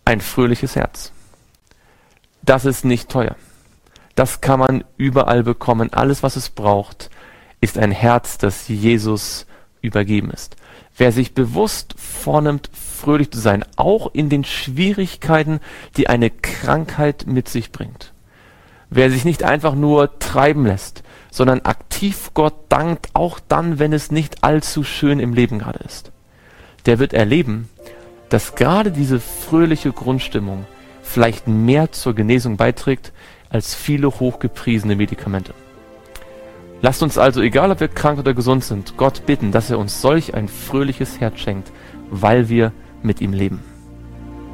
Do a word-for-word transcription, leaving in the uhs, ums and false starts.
Ein fröhliches Herz. Das ist nicht teuer. Das kann man überall bekommen. Alles, was es braucht, ist ein Herz, das Jesus übergeben ist. Wer sich bewusst vornimmt, fröhlich zu sein, auch in den Schwierigkeiten, die eine Krankheit mit sich bringt. Wer sich nicht einfach nur treiben lässt, sondern aktiv Gott dankt, auch dann, wenn es nicht allzu schön im Leben gerade ist. Der wird erleben, dass gerade diese fröhliche Grundstimmung vielleicht mehr zur Genesung beiträgt als viele hochgepriesene Medikamente. Lasst uns also, egal ob wir krank oder gesund sind, Gott bitten, dass er uns solch ein fröhliches Herz schenkt, weil wir mit ihm leben.